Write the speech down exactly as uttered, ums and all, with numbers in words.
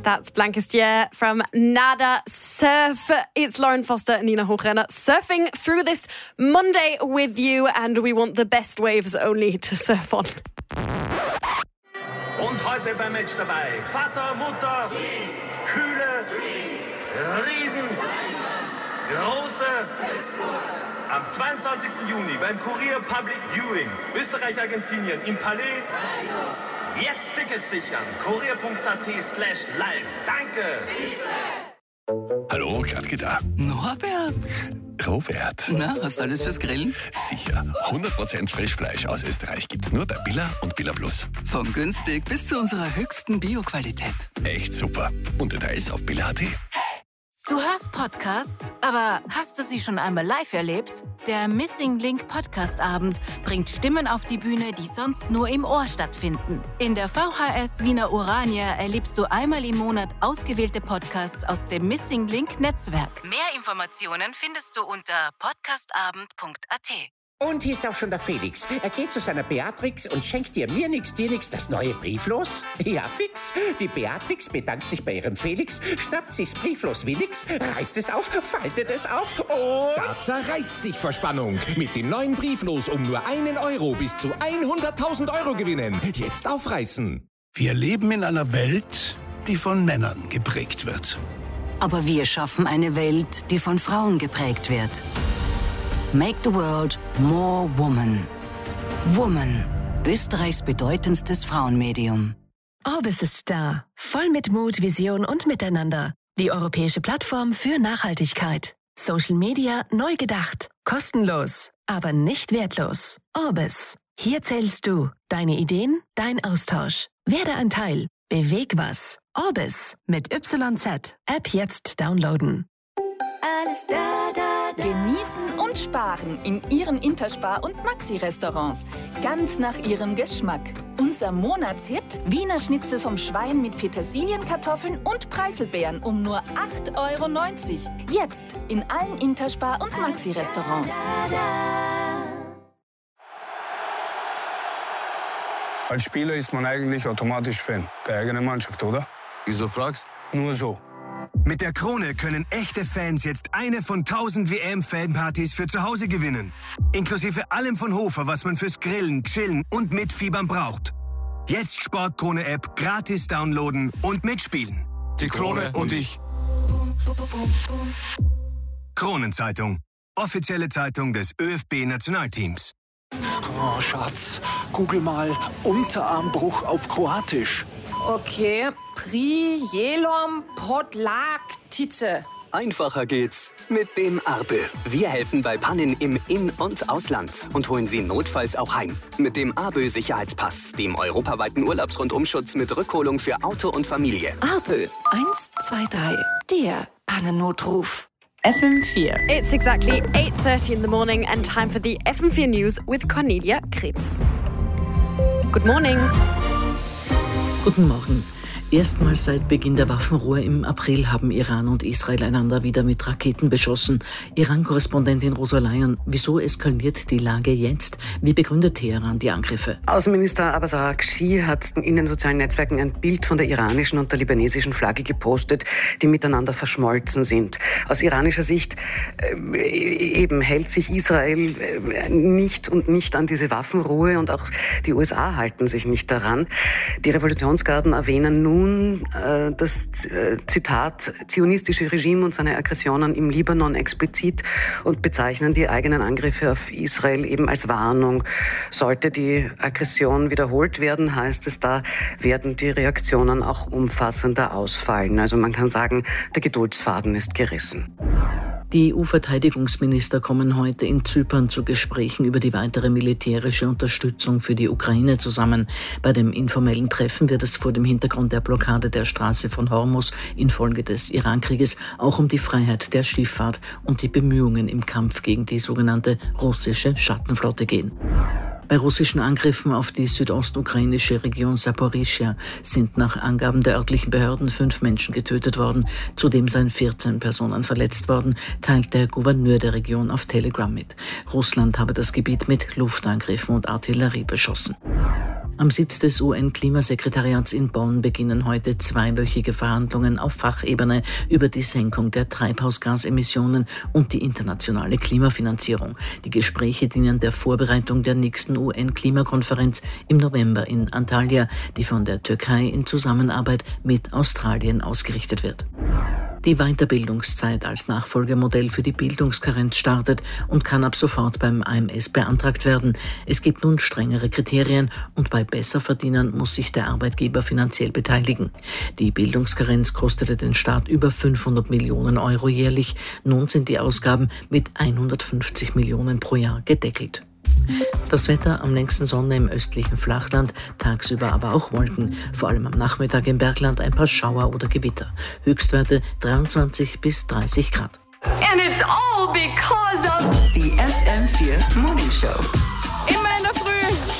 That's Blankestier from Nada Surf. It's Lauren Foster and Nina Hochrenner surfing through this Monday with you, and we want the best waves only to surf on. Und heute beim Match dabei Vater, Mutter, Kühle, Riesen, Große. Am zweiundzwanzigsten Juni beim Kurier Public Viewing Österreich-Argentinien im Palais. Jetzt Tickets sichern. kurier.at slash live. Danke. Hallo, Gradke da. Norbert. Robert. Na, hast du alles fürs Grillen? Sicher. hundert Prozent Frischfleisch aus Österreich gibt's nur bei Billa und Billa Plus. Von günstig bis zu unserer höchsten Bioqualität. Echt super. Und Details auf billa punkt at. Du hörst Podcasts, aber hast du sie schon einmal live erlebt? Der Missing Link Podcast Abend bringt Stimmen auf die Bühne, die sonst nur im Ohr stattfinden. In der V H S Wiener Urania erlebst du einmal im Monat ausgewählte Podcasts aus dem Missing Link Netzwerk. Mehr Informationen findest du unter podcastabend punkt at. Und hier ist auch schon der Felix. Er geht zu seiner Beatrix und schenkt ihr mir nix, dir nix das neue Brieflos. Ja, fix. Die Beatrix bedankt sich bei ihrem Felix, schnappt sich's Brieflos wie nix, reißt es auf, faltet es auf und... Da zerreißt sich vor Spannung. Mit dem neuen Brieflos um nur einen Euro bis zu hunderttausend Euro gewinnen. Jetzt aufreißen. Wir leben in einer Welt, die von Männern geprägt wird. Aber wir schaffen eine Welt, die von Frauen geprägt wird. Make the world more woman. Woman, Österreichs bedeutendstes Frauenmedium. Orbis ist da. Voll mit Mut, Vision und Miteinander. Die europäische Plattform für Nachhaltigkeit. Social Media neu gedacht. Kostenlos, aber nicht wertlos. Orbis. Hier zählst du. Deine Ideen, dein Austausch. Werde ein Teil. Beweg was. Orbis mit Y Z. App jetzt downloaden. Alles da, da, da. Genießen und sparen in Ihren Interspar- und Maxi-Restaurants. Ganz nach Ihrem Geschmack. Unser Monatshit: Wiener Schnitzel vom Schwein mit Petersilienkartoffeln und Preiselbeeren um nur acht Euro neunzig. Jetzt in allen Interspar- und Maxi-Restaurants. Als Spieler ist man eigentlich automatisch Fan der eigenen Mannschaft, oder? Wieso fragst? Nur so. Mit der Krone können echte Fans jetzt eine von tausend W M-Fanpartys für zu Hause gewinnen. Inklusive allem von Hofer, was man fürs Grillen, Chillen und Mitfiebern braucht. Jetzt Sportkrone-App gratis downloaden und mitspielen. Die Krone und ich. Kronenzeitung. Offizielle Zeitung des ÖFB-Nationalteams. Oh, Schatz, google mal Unterarmbruch auf Kroatisch. Okay, Prijelom Podlaktice. Einfacher geht's mit dem Arbe. Wir helfen bei Pannen im In- und Ausland und holen Sie notfalls auch heim. Mit dem Arbe Sicherheitspass, dem europaweiten Urlaubsrundumschutz mit Rückholung für Auto und Familie. Arbe eins zwei drei, der Pannennotruf. F M vier. It's exactly eight thirty in the morning and time for the F M vier News with Cornelia Krebs. Good morning. Guten Morgen. Erstmals seit Beginn der Waffenruhe im April haben Iran und Israel einander wieder mit Raketen beschossen. Iran-Korrespondentin Rosa Leyen, wieso eskaliert die Lage jetzt? Wie begründet Teheran die Angriffe? Außenminister Abbas Araghchi hat in den sozialen Netzwerken ein Bild von der iranischen und der libanesischen Flagge gepostet, die miteinander verschmolzen sind. Aus iranischer Sicht äh, eben hält sich Israel äh, nicht und nicht an diese Waffenruhe und auch die U S A halten sich nicht daran. Die Revolutionsgarden erwähnen nun das Zitat zionistische Regime und seine Aggressionen im Libanon explizit und bezeichnen die eigenen Angriffe auf Israel eben als Warnung. Sollte die Aggression wiederholt werden, heißt es, da werden die Reaktionen auch umfassender ausfallen. Also man kann sagen, der Geduldsfaden ist gerissen. Die E U-Verteidigungsminister kommen heute in Zypern zu Gesprächen über die weitere militärische Unterstützung für die Ukraine zusammen. Bei dem informellen Treffen wird es vor dem Hintergrund der Blockade der Straße von Hormuz infolge des Irankrieges auch um die Freiheit der Schifffahrt und die Bemühungen im Kampf gegen die sogenannte russische Schattenflotte gehen. Bei russischen Angriffen auf die südostukrainische Region Saporischschja sind nach Angaben der örtlichen Behörden fünf Menschen getötet worden. Zudem seien vierzehn Personen verletzt worden, teilt der Gouverneur der Region auf Telegram mit. Russland habe das Gebiet mit Luftangriffen und Artillerie beschossen. Am Sitz des U N-Klimasekretariats in Bonn beginnen heute zweiwöchige Verhandlungen auf Fachebene über die Senkung der Treibhausgasemissionen und die internationale Klimafinanzierung. Die Gespräche dienen der Vorbereitung der nächsten U N-Klimakonferenz im November in Antalya, die von der Türkei in Zusammenarbeit mit Australien ausgerichtet wird. Die Weiterbildungszeit als Nachfolgemodell für die Bildungskarenz startet und kann ab sofort beim A M S beantragt werden. Es gibt nun strengere Kriterien und bei Besserverdienern muss sich der Arbeitgeber finanziell beteiligen. Die Bildungskarenz kostete den Staat über fünfhundert Millionen Euro jährlich. Nun sind die Ausgaben mit hundertfünfzig Millionen pro Jahr gedeckelt. Das Wetter: am längsten Sonne im östlichen Flachland, tagsüber aber auch Wolken. Vor allem am Nachmittag im Bergland ein paar Schauer oder Gewitter. Höchstwerte dreiundzwanzig bis dreißig Grad. And it's all because of Die F M vier Morning Show.